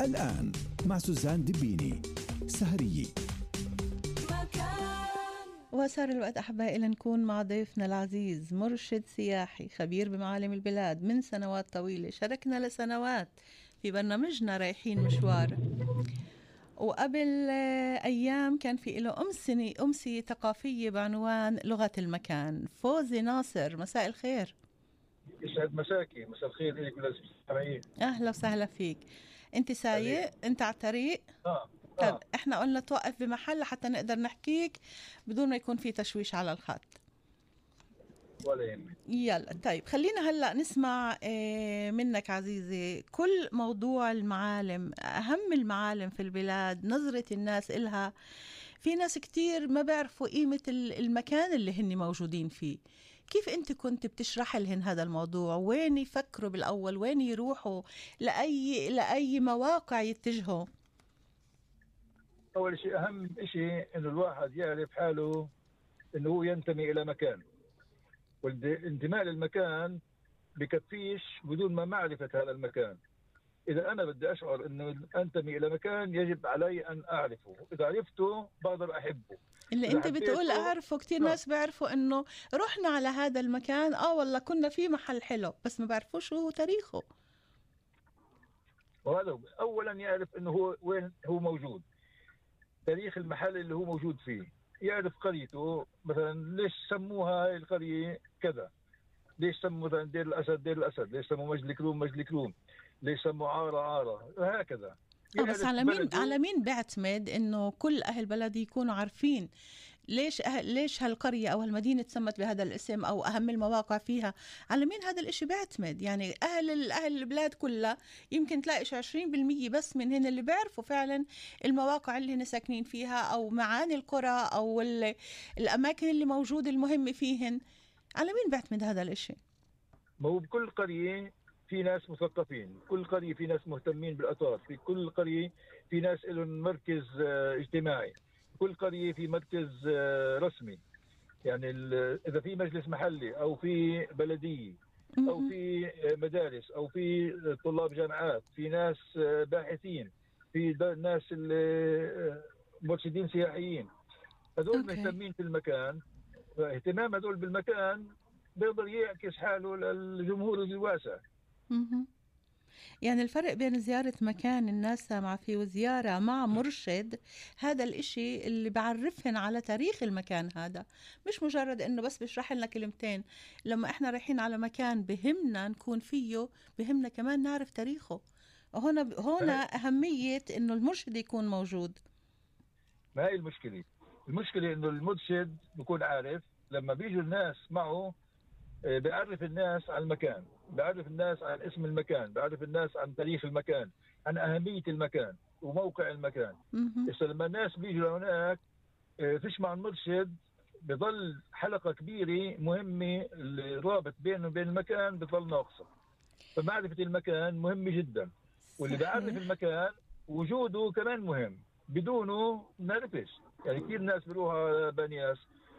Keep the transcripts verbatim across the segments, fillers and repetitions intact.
الآن مع سوزان دبيني سهرية. وصار الوقت أحبائي لنكون مع ضيفنا العزيز، مرشد سياحي خبير بمعالم البلاد من سنوات طويلة، شاركنا لسنوات في برنامجنا رايحين مشوار، وقبل أيام كان في له أمسية أمسية ثقافية بعنوان لغة المكان. فوزي ناصر، مساء الخير. يسعد مساكي. مساء الخير لك ولازم. أهلا وسهلا فيك. أنت سايق؟ أنت على الطريق؟ آه. طيب آه. إحنا قلنا توقف بمحل حتى نقدر نحكيك بدون ما يكون في تشويش على الخط. ولا يهمك. يلا طيب خلينا هلأ نسمع منك عزيزي كل موضوع المعالم، أهم المعالم في البلاد، نظرة الناس إلها. في ناس كتير ما بيعرفوا قيمة المكان اللي هن موجودين فيه. كيف أنت كنت بتشرح لهن هذا الموضوع؟ وين يفكروا بالأول؟ وين يروحوا؟ لأي لأي مواقع يتجهوا؟ أول شيء أهم شيء إنه الواحد يعرف حاله إنه هو ينتمي إلى مكان، والانتماء للمكان بكفيش بدون ما معرفة هذا المكان. إذا أنا بدي أشعر إنه أنتمي إلى مكان يجب علي أن أعرفه، إذا عرفته بقدر أحبه. اللي أنت بتقول أعرفه، كتير آه. ناس بيعرفوا إنه رحنا على هذا المكان، آه والله كنا في محل حلو، بس ما بيعرفوش هو تاريخه. وهذا أولا يعرف إنه هو وين هو موجود، تاريخ المحل اللي هو موجود فيه، يعرف قريته. مثلا ليش سموها هاي القرية كذا، ليش سموا مثلا دير الأسد دير الأسد، ليش سموا مجد الكروم مجد الكروم، ليش سموا عارة عارة، وهكذا. اه بس على مين على مين بيعتمد انه كل اهل بلد يكونوا عارفين ليش أهل ليش هالقريه او هالمدينه تسمت بهذا الاسم او اهم المواقع فيها؟ على مين هذا الاشي بيعتمد؟ يعني اهل اهل البلاد كلها يمكن تلاقي عشرين بالمية بس من هن اللي بيعرفوا فعلا المواقع اللي هن ساكنين فيها او معاني القرى او الاماكن اللي موجوده المهمه فيهن. على مين بيعتمد هذا الاشي؟ ما هو بكل قريه في ناس مثقفين، كل قرية في ناس مهتمين بالآثار، في كل قرية في ناس لهم مركز اجتماعي، كل قرية في مركز رسمي. يعني إذا في مجلس محلي أو في بلدية أو في مدارس أو في طلاب جامعات، في ناس باحثين، في ناس مرشدين سياحيين، هذول مهتمين في المكان. اهتمام هذول بالمكان بيقدر يعكس حاله للجمهور الواسع. يعني الفرق بين زيارة مكان الناس سامعة فيه وزيارة مع مرشد، هذا الاشي اللي بعرفهن على تاريخ المكان هذا، مش مجرد انه بس بيشرح لنا كلمتين. لما احنا رايحين على مكان بهمنا نكون فيه، بهمنا كمان نعرف تاريخه. هنا هنا أهمية انه المرشد يكون موجود. ما هي المشكلة؟ المشكلة انه المرشد بيكون عارف لما بيجوا الناس معه، بيعرف الناس عن المكان، بيعرف الناس عن اسم المكان، بيعرف الناس عن تاريخ المكان، عن أهمية المكان وموقع المكان. إذا لما الناس بيجوا هناك فيش مع المرشد، بضل حلقة كبيرة مهمة، الرابط بينه وبين المكان بضل ناقصة. فمعرفة المكان مهمة جدا، واللي بيعرف المكان وجوده كمان مهم، بدونه نعرفش. يعني كثير ناس بيروحوا بنياس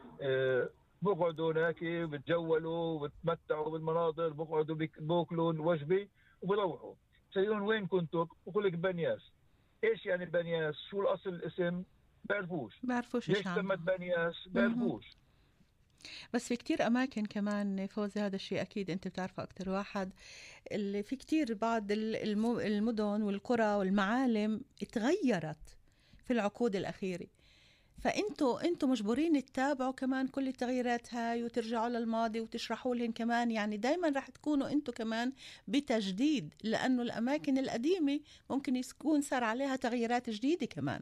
بقعدوا هناك بتجولوا وبتمتعوا بالمناظر، بقعدوا بياكلوا وجبه وبروحوا. سألون وين كنتوا؟ بقول لك بنياس. ايش يعني بنياس؟ شو الاصل الاسم؟ بعرفوش. بعرفوش ليش سمت بنياس؟ بعرفوش. بس في كتير أماكن كمان فوزي، هذا الشيء أكيد أنت بتعرفه أكتر واحد، اللي في كتير بعض المدن والقرى والمعالم اتغيرت في العقود الأخيرة، فأنتوا أنتوا مجبورين تتابعوا كمان كل التغييرات هاي وترجعوا للماضي وتشرحوا لهم كمان. يعني دايما راح تكونوا أنتوا كمان بتجديد، لأنه الأماكن القديمة ممكن يكون صار عليها تغييرات جديدة كمان.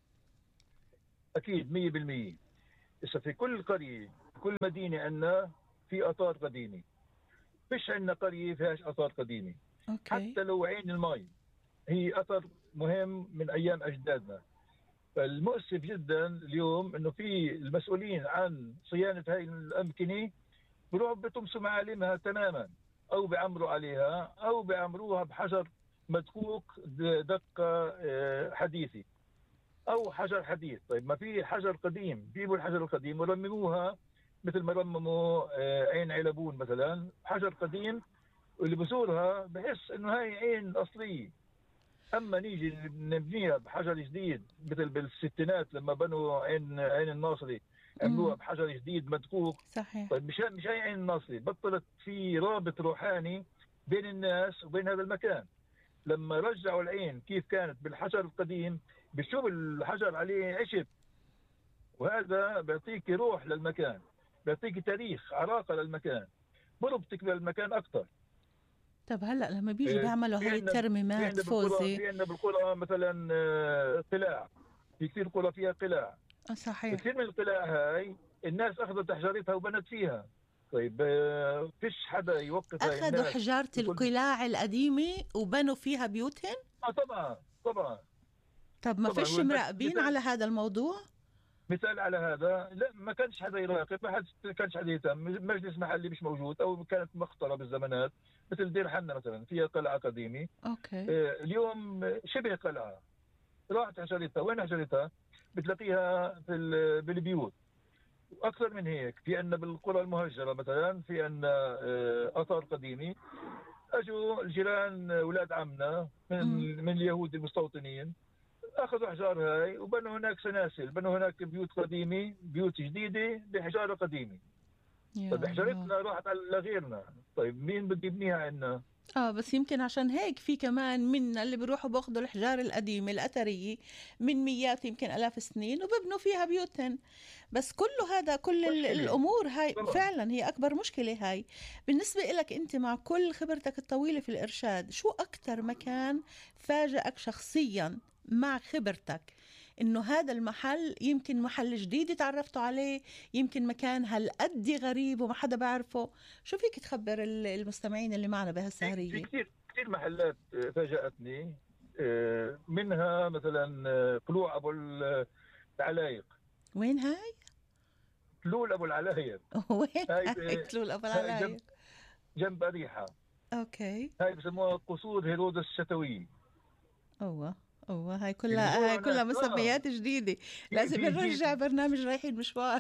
أكيد مية بالمية. إذا في كل قرية كل مدينة عندنا في آثار قديمة، فيش عندنا قرية فيهاش آثار قديمة. أوكي. حتى لو عين المي هي أثر مهم من أيام أجدادنا. فالمؤسف جدا اليوم انه في المسؤولين عن صيانه هاي الامكنه بيروحوا بتمسوا معالمها تماما، او بيعمروا عليها او بيعمروها بحجر مدقوق دقه حديثه او حجر حديث. طيب ما في حجر قديم، بيجيبوا الحجر القديم ورمموها مثل ما رمموا عين علبون مثلا، حجر قديم، واللي بزورها بحس انه هاي عين اصليه. اما نيجي نبنيها بحجر جديد مثل بالستينات لما بنوا عين عين الناصري، عملوها بحجر جديد مدقوق. صحيح. طيب مش مش هي عين الناصري، بطلت في رابط روحاني بين الناس وبين هذا المكان. لما رجعوا العين كيف كانت بالحجر القديم، بتشوف الحجر عليه عشب، وهذا بيعطيك روح للمكان، بيعطيك تاريخ، عراقه للمكان، بربطك بالمكان اكثر. طب هلا لما بيجي بيعملوا هاي في الترميمات عندنا فوزي، في عندنا بالقرى مثلا آه، قلاع، في كثير قرى فيها قلاع. اه صحيح. كثير من القلاع هاي الناس اخذت حجارتها وبنت فيها. طيب آه، فيش حدا يوقف هاي اخذوا الناس. حجارة القلاع القديمة وبنوا فيها بيوتهم؟ اه طبعا طبعا. طب ما طبعاً. فيش مراقبين على هذا الموضوع؟ مثال على هذا، لا ما كانش حدا يراقب، ما حد كانش حدا يهتم، مجلس محلي مش موجود، او كانت مخطره بالزمانات، مثل دير حنا مثلا فيها قلعه قديمه. اوكي. آه، اليوم شبه قلعه، راحت حجرتها، وين حجرتها؟ بتلاقيها في بالبيوت. اكثر من هيك، في عندنا بالقرى المهجره مثلا، في عندنا آه، اثار قديمه، اجوا الجيران اولاد عمنا من من اليهود المستوطنين، اخذوا احجار هاي وبنوا هناك سناسل، بنوا هناك بيوت قديمه، بيوت جديده بحجاره قديمه. طيب حجارتنا راحت على لغيرنا، طيب مين بده يبنيها عندنا؟ اه بس يمكن عشان هيك في كمان منا اللي بيروحوا باخذوا الحجار القديمه الاثريه من مئات يمكن الاف السنين وببنوا فيها بيوتهم. بس كله هذا كل ال- الامور هاي طبعاً. فعلا هي اكبر مشكله هاي. بالنسبه لك انت مع كل خبرتك الطويله في الارشاد، شو اكثر مكان فاجأك شخصيا مع خبرتك انه هذا المحل يمكن محل جديد تعرفتوا عليه، يمكن مكان هالقد غريب وما حدا بعرفه؟ شو فيك تخبر ال- المستمعين اللي معنا في بهالسهريه؟ كثير كثير محلات فاجأتني، آه، منها مثلا آه، طلوع ابو العلايق. وين هاي؟ تلول ابو العلايق وين هاي هاي ب- تلول أبو هاي العلايق؟ جنب جنب اريحه. اوكي. هاي بسموها قصور هيرودس الشتوي. اوه اوه هاي اللي كلها بيقولوا هاي كلها هناك اه مسميات جديدة، في لازم في في نرجع برنامج رايحين مشوار.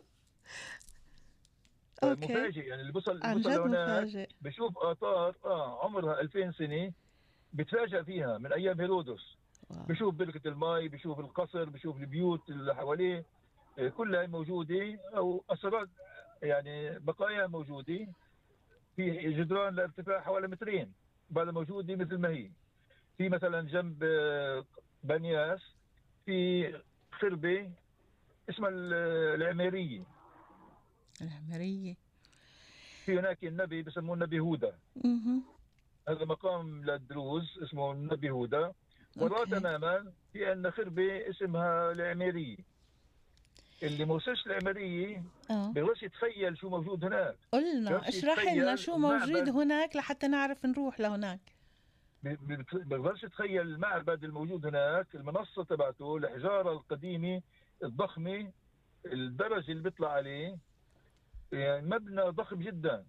اوكي. مفاجئ، يعني اللي بوصل اللي عن بوصل جد لهناك مفاجئ. بشوف اثار اه عمرها ألفين سنه، بتفاجئ فيها من ايام هيرودس. واو. بشوف بركه الماء، بشوف القصر، بشوف البيوت اللي حواليه، آه، كلها موجوده، او اثرات يعني بقايا موجوده. في جدران لارتفاع حوالي مترين بعد موجوده مثل ما هي. في مثلا جنب آه، بنياس في خربه اسمها ال- العميريه. العمرية. في هناك النبي بسموه النبي هودا، اها. هذا مقام للدروز اسمه النبي هودا. وراه اوكي. تماما في عندنا خربه اسمها العميريه. اللي ما وصلش العميريه اه بيقدرش يتخيل شو موجود هناك. قلنا بيقدرش اشرح لنا يتخيل شو موجود المعبد، هناك لحتى نعرف نروح لهناك. بي- بي- بيقدرش يتخيل المعبد الموجود هناك، المنصه تبعته، الحجاره القديمه الضخمه، الدرج اللي بيطلع عليه، يعني مبنى ضخم جدا.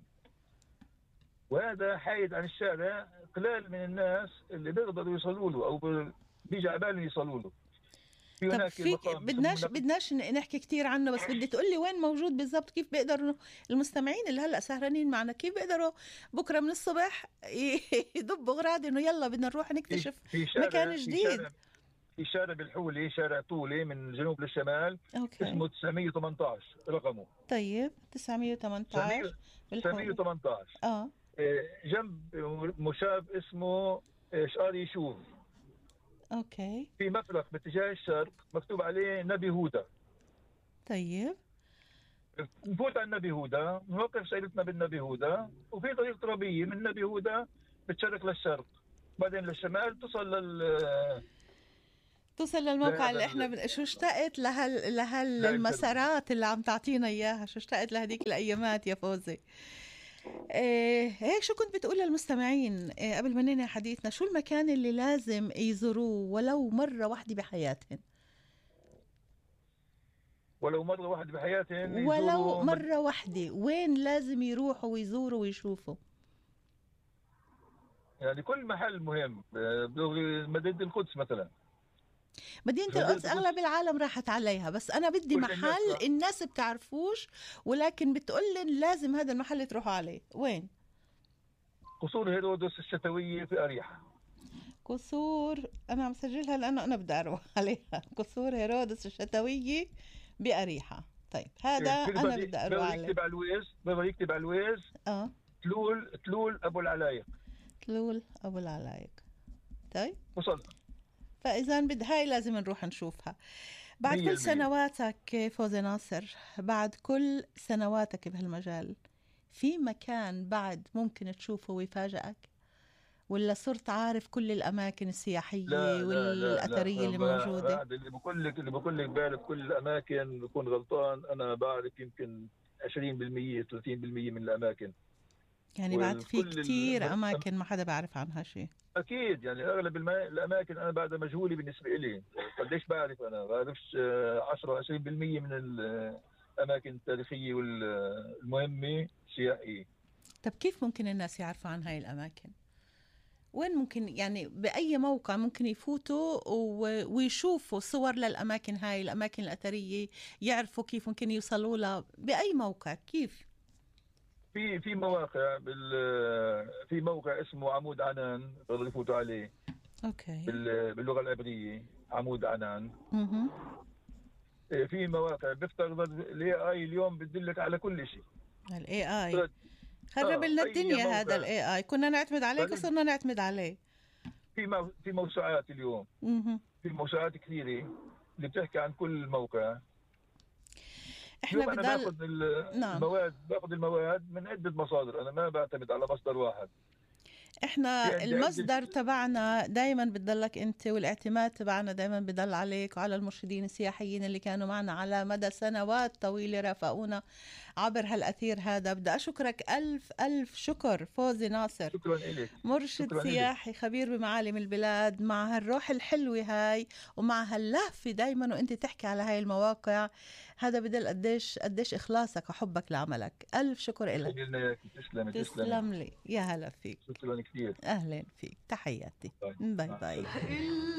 وهذا حايد عن الشارع، قلال من الناس اللي بيقدروا يوصلوا له او ب- بيجي على بالهم يوصلوا له. في طب هناك فيك مقام بدناش بسموه بدناش ن- نحكي كتير عنه، بس بدي تقولي وين موجود بالضبط، كيف بيقدروا المستمعين اللي هلا سهرانين معنا كيف بيقدروا بكره من الصبح ي- يدبوا غراد انه يلا بدنا نروح في نكتشف في شارع مكان في جديد. شارع في شارع بالحولي، شارع طولي من الجنوب للشمال، اوكي. اسمه تسعمية وثمانية عشر رقمه. طيب تسعمية وثمانية عشر بالحول. تسعمية وثمانية عشر اه آه، جنب مشاب اسمه آه، شقار يشوف. اوكي. في مفرق باتجاه الشرق مكتوب عليه نبي هودا. طيب نفوت على النبي هودا، نوقف سيرتنا بالنبي هودا، وفي طريق ترابيه من النبي هودا بتشرق للشرق، بعدين للشمال تصل لل توصل للموقع لهذا اللي احنا ال- بن... شو اشتقت لهال لهال دايم المسارات اللي عم تعطينا اياها، شو اشتقت لهديك الايامات يا فوزي. إيه هيك شو كنت بتقول للمستمعين إيه قبل ما ننهي حديثنا، شو المكان اللي لازم يزوروه ولو مرة واحدة بحياتهم؟ ولو مره واحده بحياتهم ولو يزوروا مد... مرة واحدة وين لازم يروحوا ويزوروا ويشوفوا؟ يعني كل محل مهم. آه، مدينه القدس مثلا. مدينة مدينة القدس القدس أغلب العالم راحت عليها، بس أنا بدي كل الناس محل راح. الناس بتعرفوش ولكن بتقولن لازم هذا المحل تروحوا عليه، وين؟ قصور هيرودس الشتويه في اريحا. قصور، أنا عم سجلها لأنه أنا بدي أروح عليها. قصور هيرودس الشتوية بأريحة. طيب هذا أنا بدي أروح عليه. يكتب على الويز، بده يكتب على الويز آه تلول تلول أبو العلايق. تلول أبو العلايق. طيب وصلنا. فإذا بد هاي لازم نروح نشوفها. بعد كل سنواتك فوزي ناصر، بعد كل سنواتك بهالمجال، في مكان بعد ممكن تشوفه ويفاجئك، ولا صرت عارف كل الأماكن السياحية لا والأثرية لا لا اللي موجودة؟ بعد اللي بقول لك اللي بقول لك بعرف كل الأماكن بكون غلطان. أنا بعرف يمكن عشرين بالمية ثلاثين بالمية من الأماكن. يعني بعد في كتير أماكن ما حدا بعرف عنها شيء. أكيد يعني أغلب الأماكن أنا بعد مجهولة بالنسبة إلي. قديش بعرف أنا؟ بعرفش عشرة عشرين بالمية من الأماكن التاريخية والمهمة السياحية. طب كيف ممكن الناس يعرفوا عن هاي الأماكن؟ وين ممكن يعني بأي موقع ممكن يفوتوا ويشوفوا صور للأماكن هاي الأماكن الأثرية، يعرفوا كيف ممكن يوصلوا لها بأي موقع؟ كيف؟ في في مواقع بال في موقع اسمه عمود عنان تقدروا يفوتوا عليه. اوكي. باللغه العبريه عمود عنان. اها. في مواقع بيفترض الاي اي اليوم بتدلك على كل شيء. الاي اي خرب لنا الدنيا. هذا الاي اي كنا نعتمد عليه وصرنا نعتمد عليه. في مو... في موسوعات اليوم. اها. في موسوعات كثيره اللي بتحكي عن كل موقع. احنا بدل... انا باخذ نعم. المواد باخذ المواد من عده مصادر، انا ما بعتمد على مصدر واحد. احنا المصدر تبعنا دائما بتضلك انت، والاعتماد تبعنا دائما بضل عليك وعلى المرشدين السياحيين اللي كانوا معنا على مدى سنوات طويله رافقونا عبر هالاثير هذا. بدي اشكرك الف الف شكر فوزي ناصر. شكرا لك. مرشد شكرا سياحي إليك. خبير بمعالم البلاد، مع هالروح الحلوه هاي ومع هاللهفه دائما وانت تحكي على هاي المواقع. هذا بدل قديش قديش اخلاصك وحبك لعملك. الف شكر لك. تسلمي. تسلم لي. يا هلا فيك. شكرا كثير. اهلا فيك. تحياتي. باي باي, باي.